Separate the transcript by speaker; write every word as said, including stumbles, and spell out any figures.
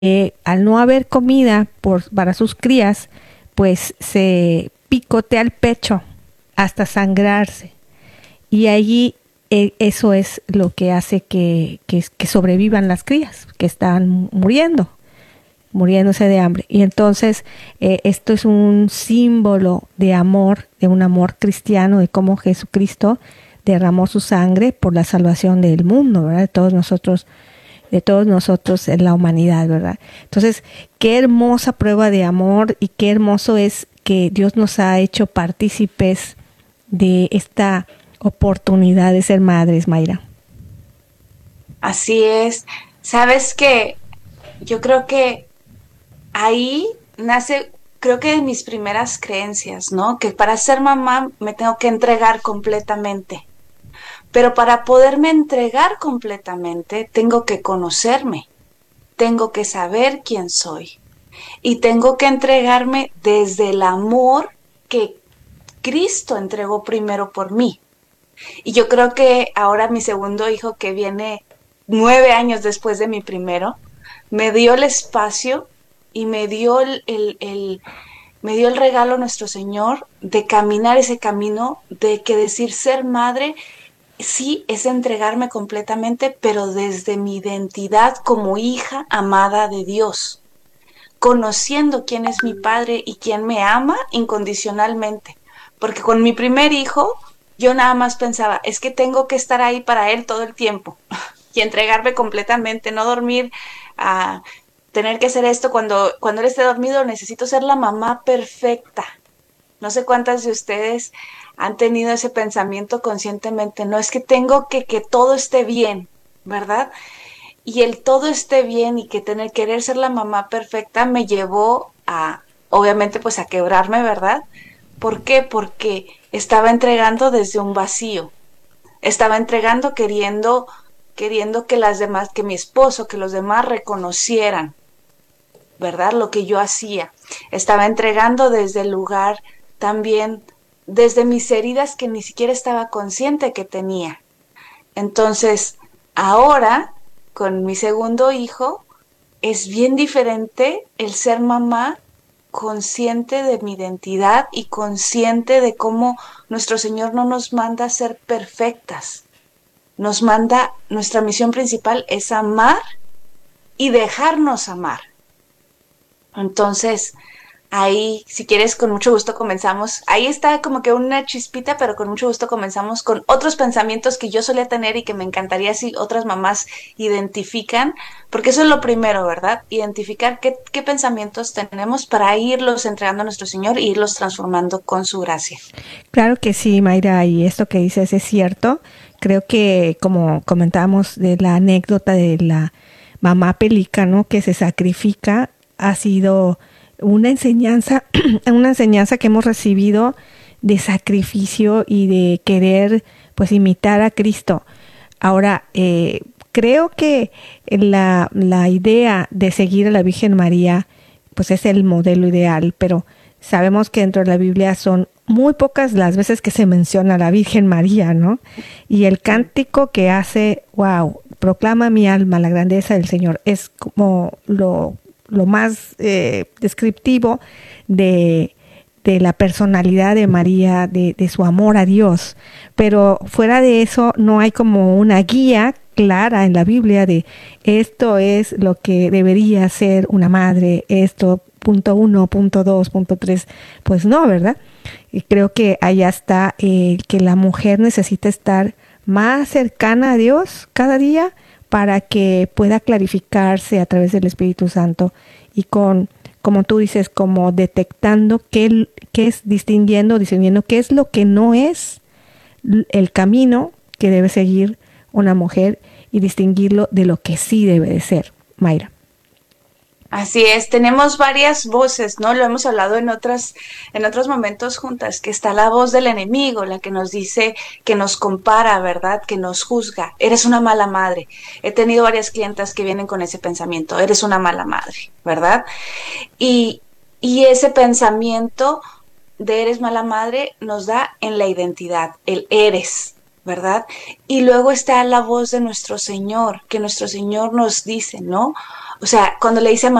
Speaker 1: eh, al no haber comida por, para sus crías, pues se picotea el pecho hasta sangrarse. Y allí eh, eso es lo que hace que, que, que sobrevivan las crías, que están muriendo, muriéndose de hambre. Y entonces eh, esto es un símbolo de amor, de un amor cristiano, de cómo Jesucristo derramó su sangre por la salvación del mundo, ¿verdad? De todos nosotros, de todos nosotros en la humanidad, ¿verdad? Entonces, qué hermosa prueba de amor y qué hermoso es que Dios nos ha hecho partícipes de esta oportunidad de ser madres, Mayra.
Speaker 2: Así es. Sabes que yo creo que ahí nace, creo que de mis primeras creencias, ¿no? Que para ser mamá me tengo que entregar completamente. Pero para poderme entregar completamente, tengo que conocerme, tengo que saber quién soy y tengo que entregarme desde el amor que Cristo entregó primero por mí. Y yo creo que ahora mi segundo hijo, que viene nueve años después de mi primero, me dio el espacio y me dio el, el, el, me dio el regalo nuestro Señor de caminar ese camino, de que decir ser madre sí es entregarme completamente, pero desde mi identidad como hija amada de Dios, conociendo quién es mi padre y quién me ama incondicionalmente. Porque con mi primer hijo, yo nada más pensaba, es que tengo que estar ahí para él todo el tiempo y entregarme completamente, no dormir, uh, tener que hacer esto cuando, cuando él esté dormido, necesito ser la mamá perfecta. No sé cuántas de ustedes han tenido ese pensamiento conscientemente, no es que tengo que que todo esté bien, ¿verdad? Y el todo esté bien y que tener querer ser la mamá perfecta me llevó a, obviamente, pues a quebrarme, ¿verdad? ¿Por qué? Porque estaba entregando desde un vacío. Estaba entregando queriendo queriendo que las demás, que mi esposo, que los demás reconocieran, ¿verdad? Lo que yo hacía. Estaba entregando desde el lugar también, desde mis heridas que ni siquiera estaba consciente que tenía. Entonces, ahora, con mi segundo hijo, es bien diferente el ser mamá consciente de mi identidad y consciente de cómo nuestro Señor no nos manda a ser perfectas. Nos manda, nuestra misión principal es amar y dejarnos amar. Entonces, ahí, si quieres, con mucho gusto comenzamos. Ahí está como que una chispita, pero con mucho gusto comenzamos con otros pensamientos que yo solía tener y que me encantaría si otras mamás identifican, porque eso es lo primero, ¿verdad? Identificar qué, qué pensamientos tenemos para irlos entregando a nuestro Señor e irlos transformando con su gracia.
Speaker 1: Claro que sí, Mayra, y esto que dices es cierto. Creo que, como comentábamos de la anécdota de la mamá pelícano que se sacrifica, ha sido una enseñanza, una enseñanza que hemos recibido de sacrificio y de querer pues imitar a Cristo. Ahora, eh, creo que la, la idea de seguir a la Virgen María pues es el modelo ideal, pero sabemos que dentro de la Biblia son muy pocas las veces que se menciona a la Virgen María, ¿no? Y el cántico que hace, wow, proclama mi alma la grandeza del Señor, es como lo lo más eh, descriptivo de, de la personalidad de María, de, de su amor a Dios. Pero fuera de eso no hay como una guía clara en la Biblia de esto es lo que debería ser una madre, esto, punto uno, punto dos, punto tres. Pues no, ¿verdad? Y creo que allá está eh, que la mujer necesita estar más cercana a Dios cada día, para que pueda clarificarse a través del Espíritu Santo y con, como tú dices, como detectando qué, qué es, distinguiendo, discerniendo qué es lo que no es el camino que debe seguir una mujer y distinguirlo de lo que sí debe de ser, Mayra.
Speaker 2: Así es, tenemos varias voces, ¿no? Lo hemos hablado en otras, en otros momentos juntas, que está la voz del enemigo, la que nos dice, que nos compara, ¿verdad? Que nos juzga. Eres una mala madre. He tenido varias clientas que vienen con ese pensamiento, eres una mala madre, ¿verdad? Y, y ese pensamiento de eres mala madre nos da en la identidad, el eres, ¿verdad? Y luego está la voz de nuestro Señor, que nuestro Señor nos dice, ¿no? O sea, cuando le dice a